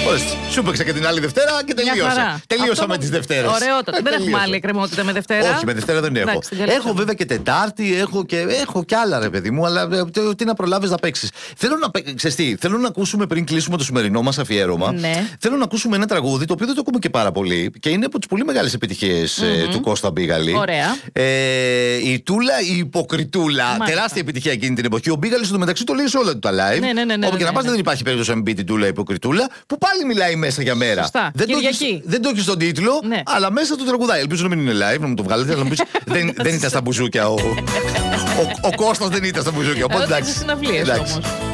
Σου παίξα και την άλλη Δευτέρα και τελείωσα. Τελείωσαμε τις Δευτέρες. Ωραιότατα. Δεν έχουμε άλλη εκκρεμότητα με Δευτέρα. Όχι, με Δευτέρα δεν έχω. Έχω βέβαια και Τετάρτη, έχω και άλλα, ρε παιδί μου, αλλά τι να προλάβεις να παίξεις. Θέλω να ακούσουμε πριν κλείσουμε το σημερινό μας αφιέρωμα. Θέλω να ακούσουμε ένα τραγούδι το οποίο δεν το ακούμε και πάρα πολύ και είναι από τις πολύ μεγάλες επιτυχίες του Κώστα Μπίγαλη. Ωραία. Η Τούλα, η Υποκριτούλα. Τεράστια επιτυχία εκείνη την εποχή. Ο Μπίγαλης στο μεταξύ το λέει σε όλα του τα live. Όπου και να πας δεν υπάρχει περίπτωση να μην πει την Τούλα, η Υποκριτούλα, που πάλι μιλάει μέσα για μέρα. Σωστά. Δεν το έχει στον τίτλο, αλλά μέσα του τραγουδάει. Ελπίζω να μην είναι live, να μου το βγάλετε. Να μου πεις, δεν ήταν στα μπουζούκια. Ο Κώστας δεν ήταν στα μπουζούκια. Οπότε εντάξει.